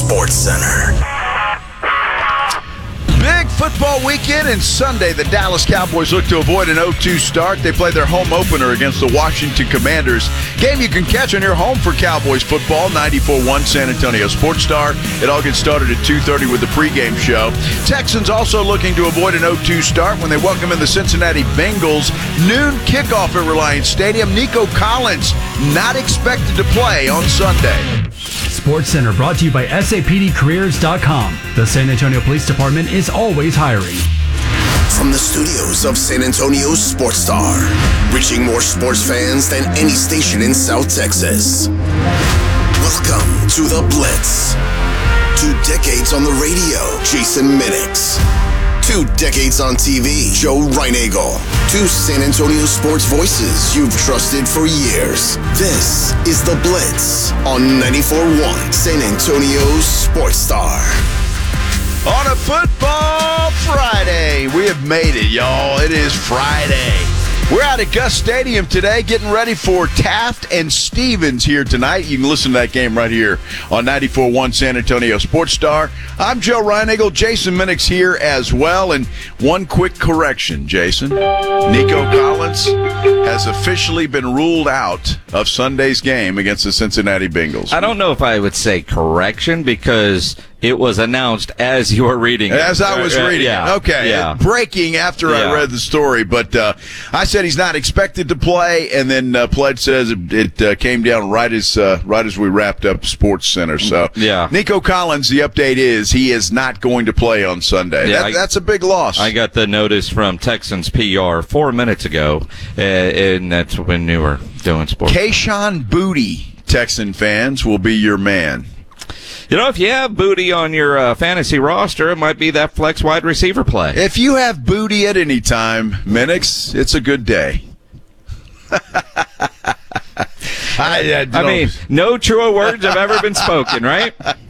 Sports Center. Big football weekend, and Sunday the Dallas Cowboys look to avoid an 0-2 start. They play their home opener against the Washington Commanders. Game you can catch on your home for Cowboys football, 94.1 San Antonio Sports Star. It all gets started at 2:30 with the pregame show. Texans also looking to avoid an 0-2 start when they welcome in the Cincinnati Bengals. Noon kickoff at Reliance Stadium. Nico Collins not expected to play on Sunday. Sports Center brought to you by SAPDcareers.com. The San Antonio Police Department is always hiring. From the studios of San Antonio's Sports Star, reaching more sports fans than any station in South Texas. Welcome to The Blitz. 2 decades on the radio, Jason Minix. 2 decades on TV, Joe Reinagle. 2 San Antonio sports voices you've trusted for years. This is The Blitz on 94.1 San Antonio's Sports Star. On a football Friday, we have made it, y'all. It is Friday. We're out at Gus Stadium today getting ready for Taft and Stevens here tonight. You can listen to that game right here on 94.1 San Antonio Sports Star. I'm Joe Reinagle. Jason Minix here as well. And one quick correction, Jason. Nico Collins has officially been ruled out of Sunday's game against the Cincinnati Bengals. I don't know if I would say correction because it was announced as you were reading it. As I was reading it. Okay. Yeah. Breaking after I read the story. But I said he's not expected to play, and then Pledge says it came down right as we wrapped up Sports Center. So Nico Collins, the update is he is not going to play on Sunday. Yeah, that's a big loss. I got the notice from Texans PR 4 minutes ago, and that's when we were doing sports. Kayshon Boutte, Texan fans, will be your man. You know, if you have Boutte on your fantasy roster, it might be that flex wide receiver play. If you have Boutte at any time, Minix, it's a good day. I mean, no truer words have ever been spoken, right?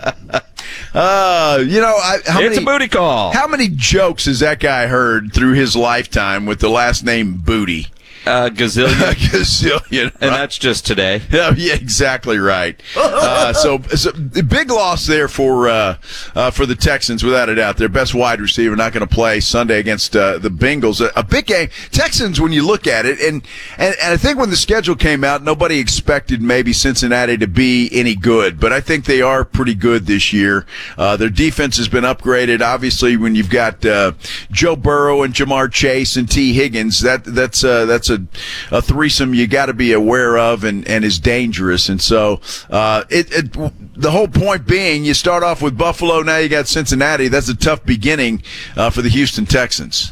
It's a booty call. How many jokes has that guy heard through his lifetime with the last name Boutte? Gazillion. Gazillion. Right? And that's just today. Yeah, exactly right. So big loss there for the Texans, without a doubt. Their best wide receiver not going to play Sunday against the Bengals. A big game. Texans, when you look at it, and I think when the schedule came out, nobody expected maybe Cincinnati to be any good, but I think they are pretty good this year. Their defense has been upgraded. Obviously, when you've got Joe Burrow and Jamar Chase and T. Higgins, that's a threesome you got to be aware of and is dangerous. And so the whole point being, you start off with Buffalo, now you got Cincinnati. That's a tough beginning for the Houston Texans.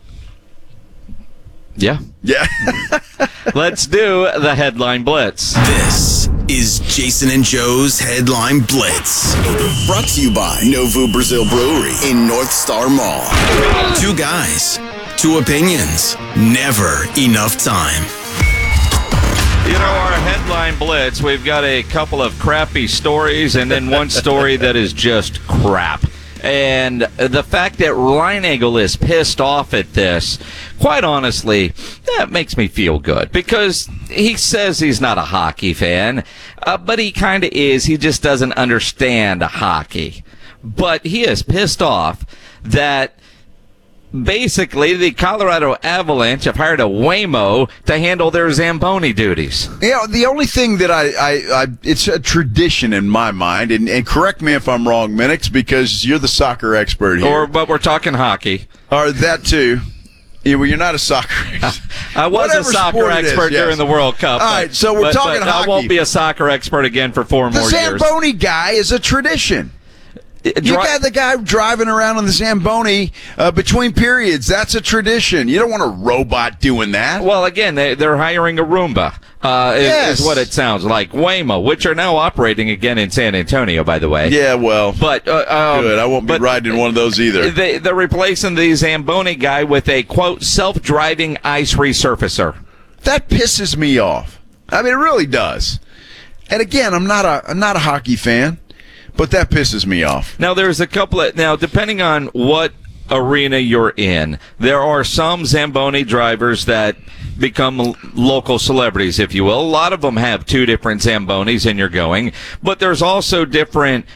Yeah. Let's do the Headline Blitz. This is Jason and Joe's Headline Blitz. Brought to you by Novu Brazil Brewery in North Star Mall. 2 guys, 2 opinions, never enough time. You know, our Headline Blitz, we've got a couple of crappy stories and then one story that is just crap. And the fact that Reinagle is pissed off at this, quite honestly, that makes me feel good. Because he says he's not a hockey fan, but he kind of is. He just doesn't understand hockey. But he is pissed off that basically the Colorado Avalanche have hired a Waymo to handle their Zamboni duties. Yeah, the only thing that I it's a tradition in my mind, and correct me if I'm wrong, Minix, because you're the soccer expert here. But we're talking hockey. Or that too. Yeah, well, you're not a soccer expert. I was a soccer expert during the World Cup. All right, so we're talking hockey. I won't be a soccer expert again for 4 more years. The Zamboni guy is a tradition. You got the guy driving around on the Zamboni between periods. That's a tradition. You don't want a robot doing that. Well, again, they're hiring a Roomba, is what it sounds like. Waymo, which are now operating again in San Antonio, by the way. Yeah, well, but good. I won't be riding in one of those either. They're replacing the Zamboni guy with a, quote, self-driving ice resurfacer. That pisses me off. I mean, it really does. And again, I'm not a hockey fan. But that pisses me off. Now, there's a couple of... Now, depending on what arena you're in, there are some Zamboni drivers that become local celebrities, if you will. A lot of them have 2 different Zambonis and you're going. But there's also different